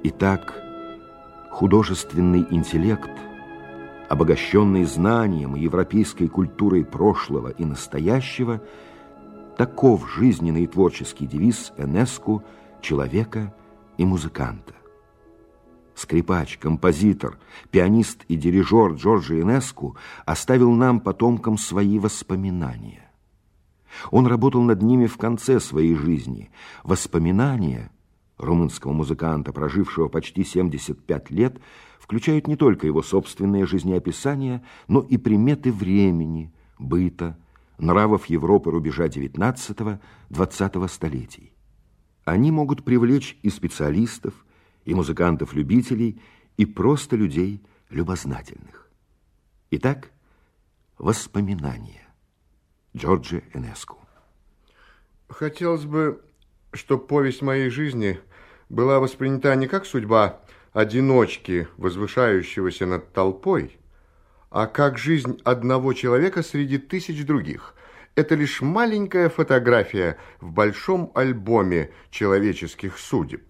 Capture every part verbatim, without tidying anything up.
Итак, художественный интеллект, обогащенный знанием и европейской культурой прошлого и настоящего, таков жизненный и творческий девиз Энеску, человека и музыканта. Скрипач, композитор, пианист и дирижер Джорджо Энеску оставил нам, потомкам, свои воспоминания. Он работал над ними в конце своей жизни. Воспоминания румынского музыканта, прожившего почти семьдесят пять лет, включают не только его собственное жизнеописание, но и приметы времени, быта, нравов Европы рубежа девятнадцатого-двадцатого столетий. Они могут привлечь и специалистов, и музыкантов-любителей, и просто людей любознательных. Итак, воспоминания. Джорджо Энеску. Хотелось бы, чтобы повесть моей жизни была воспринята не как судьба одиночки, возвышающегося над толпой, а как жизнь одного человека среди тысяч других. Это лишь маленькая фотография в большом альбоме человеческих судеб.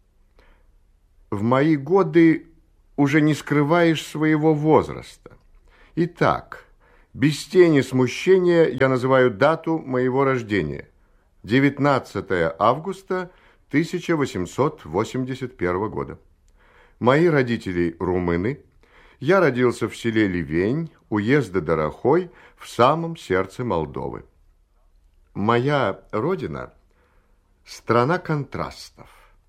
В мои годы уже не скрываешь своего возраста. Итак, без тени смущения я называю дату моего рождения. девятнадцатое августа тысяча восемьсот восемьдесят первого года. Мои родители румыны. Я родился в селе Ливень, уезда Дорохой, в самом сердце Молдовы. Моя родина – страна контрастов.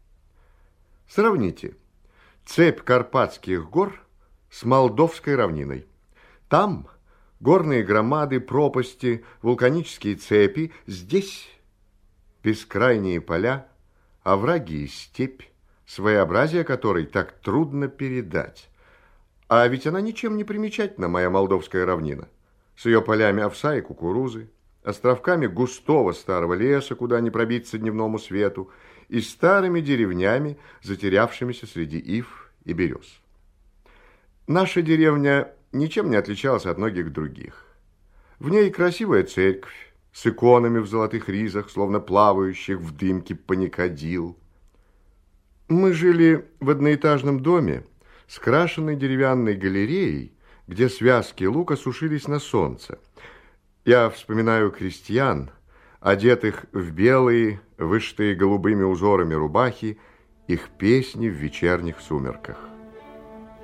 Сравните цепь Карпатских гор с Молдовской равниной. Там горные громады, пропасти, вулканические цепи. Здесь бескрайние поля, овраги и степь, своеобразие которой так трудно передать. А ведь она ничем не примечательна, моя молдовская равнина, с ее полями овса и кукурузы, островками густого старого леса, куда не пробиться дневному свету, и старыми деревнями, затерявшимися среди ив и берез. Наша деревня ничем не отличалась от многих других. В ней красивая церковь с иконами в золотых ризах, словно плавающих в дымке паникадил. Мы жили в одноэтажном доме с крашенной деревянной галереей, где связки лука сушились на солнце. Я вспоминаю крестьян, одетых в белые, вышитые голубыми узорами рубахи, их песни в вечерних сумерках.